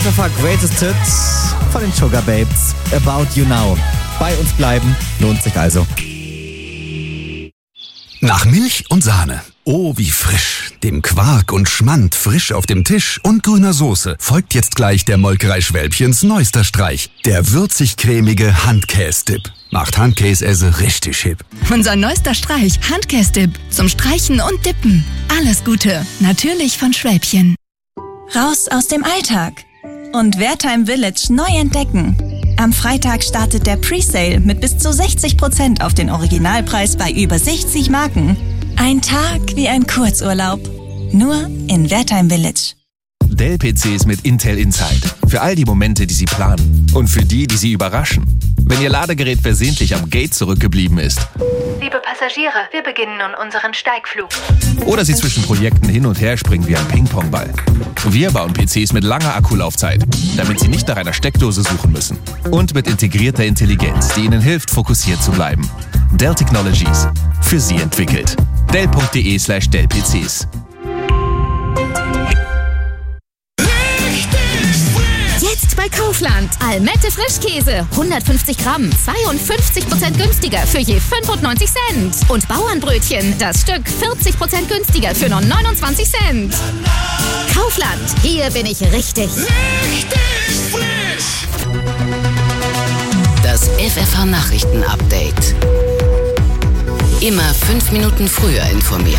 FFH Greatest Hits von den Sugar Babes. About You Now. Bei uns bleiben lohnt sich also. Nach Milch und Sahne. Oh, wie frisch. Dem Quark und Schmand frisch auf dem Tisch und grüner Soße folgt jetzt gleich der Molkerei Schwälbchens neuester Streich. Der würzig-cremige Handkäse-Dip. Macht Handkäse richtig hip. Unser neuester Streich, Handkäse-Dip. Zum Streichen und Dippen. Alles Gute. Natürlich von Schwälbchen. Raus aus dem Alltag und Wertheim Village neu entdecken. Am Freitag startet der Presale mit bis zu 60% auf den Originalpreis bei über 60 Marken. Ein Tag wie ein Kurzurlaub. Nur in Wertheim Village. Dell-PCs mit Intel Inside. Für all die Momente, die Sie planen. Und für die, die Sie überraschen. Wenn Ihr Ladegerät versehentlich am Gate zurückgeblieben ist. Liebe Passagiere, wir beginnen nun unseren Steigflug. Oder Sie zwischen Projekten hin und her springen wie ein Ping-Pong-Ball. Wir bauen PCs mit langer Akkulaufzeit, damit Sie nicht nach einer Steckdose suchen müssen. Und mit integrierter Intelligenz, die Ihnen hilft, fokussiert zu bleiben. Dell Technologies. Für Sie entwickelt. Dell.de/Dell-PCs. Jetzt bei Kaufland. Almette Frischkäse. 150 Gramm. 52% günstiger für je 95 Cent. Und Bauernbrötchen. Das Stück 40% günstiger für nur 29 Cent. Kaufland. Hier bin ich richtig. Richtig frisch. Das FFH-Nachrichten-Update. Immer 5 Minuten früher informiert.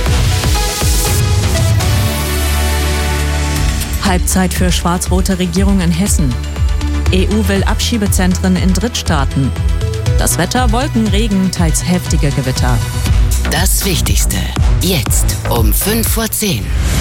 Halbzeit für schwarz-rote Regierung in Hessen. EU will Abschiebezentren in Drittstaaten. Das Wetter, Wolken, Regen, teils heftige Gewitter. Das Wichtigste. Jetzt um 5:10 Uhr.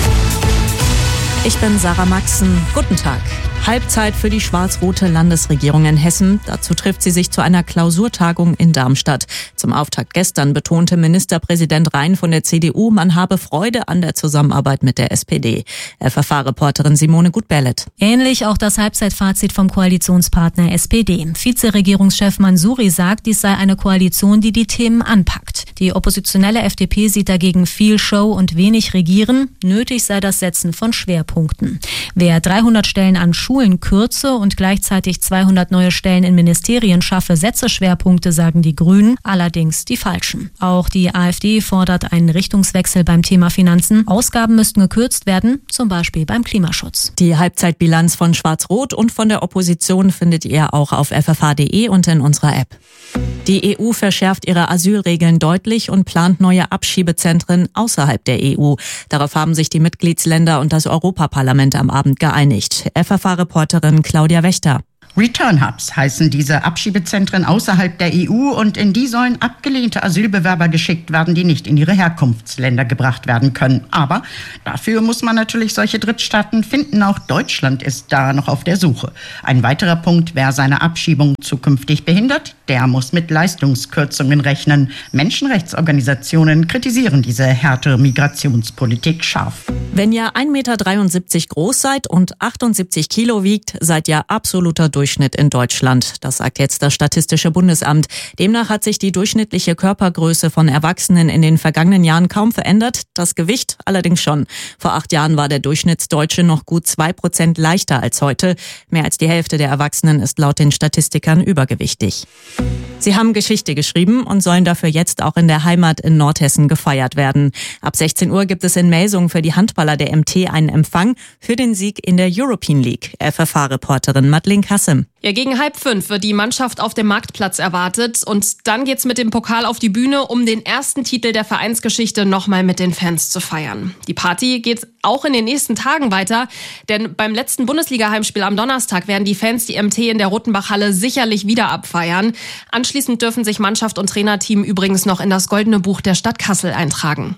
Ich bin Sarah Maxen. Guten Tag. Halbzeit für die schwarz-rote Landesregierung in Hessen. Dazu trifft sie sich zu einer Klausurtagung in Darmstadt. Zum Auftakt gestern betonte Ministerpräsident Rhein von der CDU, man habe Freude an der Zusammenarbeit mit der SPD. FFH-Reporterin Simone Gutberlet. Ähnlich auch das Halbzeitfazit vom Koalitionspartner SPD. Vizeregierungschef Mansouri sagt, dies sei eine Koalition, die die Themen anpackt. Die oppositionelle FDP sieht dagegen viel Show und wenig Regieren. Nötig sei das Setzen von Schwerpunkten. Wer 300 Stellen an Schulen kürze und gleichzeitig 200 neue Stellen in Ministerien schaffe, setze Schwerpunkte, sagen die Grünen, allerdings die falschen. Auch die AfD fordert einen Richtungswechsel beim Thema Finanzen. Ausgaben müssten gekürzt werden, zum Beispiel beim Klimaschutz. Die Halbzeitbilanz von Schwarz-Rot und von der Opposition findet ihr auch auf ffh.de und in unserer App. Die EU verschärft ihre Asylregeln deutlich und plant neue Abschiebezentren außerhalb der EU. Darauf haben sich die Mitgliedsländer und das Europaparlament am Abend geeinigt. FFH-Reporterin Claudia Wächter. Return Hubs heißen diese Abschiebezentren außerhalb der EU und in die sollen abgelehnte Asylbewerber geschickt werden, die nicht in ihre Herkunftsländer gebracht werden können. Aber dafür muss man natürlich solche Drittstaaten finden. Auch Deutschland ist da noch auf der Suche. Ein weiterer Punkt, wer seine Abschiebung zukünftig behindert, der muss mit Leistungskürzungen rechnen. Menschenrechtsorganisationen kritisieren diese härtere Migrationspolitik scharf. Wenn ihr 1,73 Meter groß seid und 78 Kilo wiegt, seid ihr absoluter Durchschnitt in Deutschland. Das sagt jetzt das Statistische Bundesamt. Demnach hat sich die durchschnittliche Körpergröße von Erwachsenen in den vergangenen Jahren kaum verändert, das Gewicht allerdings schon. Vor 8 Jahren war der Durchschnittsdeutsche noch gut 2% leichter als heute. Mehr als die Hälfte der Erwachsenen ist laut den Statistikern übergewichtig. Sie haben Geschichte geschrieben und sollen dafür jetzt auch in der Heimat in Nordhessen gefeiert werden. Ab 16 Uhr gibt es in Melsungen für die Handballer der MT einen Empfang für den Sieg in der European League. FFH-Reporterin Madeleine Kassem. Ja, gegen 4:30 wird die Mannschaft auf dem Marktplatz erwartet und dann geht's mit dem Pokal auf die Bühne, um den ersten Titel der Vereinsgeschichte nochmal mit den Fans zu feiern. Die Party geht auch in den nächsten Tagen weiter, denn beim letzten Bundesliga-Heimspiel am Donnerstag werden die Fans die MT in der Rotenbachhalle sicherlich wieder abfeiern. Anschließend dürfen sich Mannschaft und Trainerteam übrigens noch in das Goldene Buch der Stadt Kassel eintragen.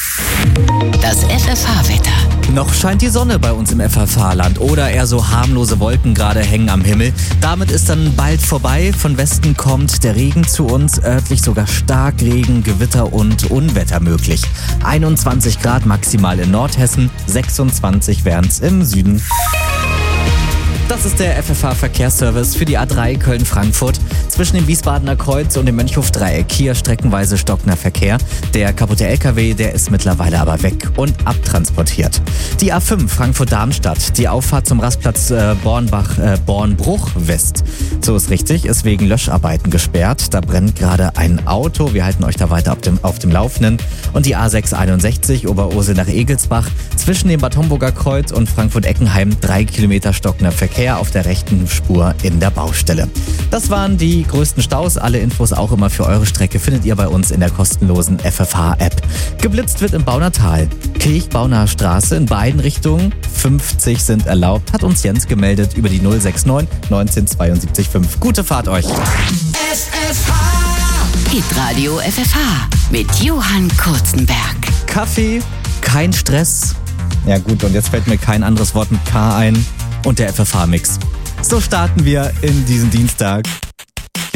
Das FFH-Wetter. Noch scheint die Sonne bei uns im FFH-Land oder eher so harmlose Wolken gerade hängen am Himmel. Damit ist dann bald vorbei. Von Westen kommt der Regen zu uns, örtlich sogar Starkregen, Gewitter und Unwetter möglich. 21 Grad maximal in Nordhessen, 26 wären's im Süden. Das ist der FFH-Verkehrsservice für die A3 Köln-Frankfurt. zwischen dem Wiesbadener Kreuz und dem Mönchhof-Dreieck. Hier streckenweise stockender Verkehr. Der kaputte LKW, der ist mittlerweile aber weg und abtransportiert. Die A5 Frankfurt-Darmstadt, die Auffahrt zum Rastplatz Bornbruch West. So ist richtig, ist wegen Löscharbeiten gesperrt. Da brennt gerade ein Auto. Wir halten euch da weiter auf dem Laufenden. Und die A661 Oberursel nach Egelsbach zwischen dem Bad Homburger Kreuz und Frankfurt-Eckenheim 3 Kilometer stockender Verkehr auf der rechten Spur in der Baustelle. Das waren die größten Staus. Alle Infos auch immer für eure Strecke findet ihr bei uns in der kostenlosen FFH-App. Geblitzt wird im Baunatal. Kirchbaunaher Straße in beiden Richtungen. 50 sind erlaubt, hat uns Jens gemeldet über die 069 19 72 5. Gute Fahrt euch. FFH Hitradio FFH mit Johann Kurzenberg. Kaffee, kein Stress. Ja gut, und jetzt fällt mir kein anderes Wort mit K ein. Und der FFH-Mix. So starten wir in diesen Dienstag.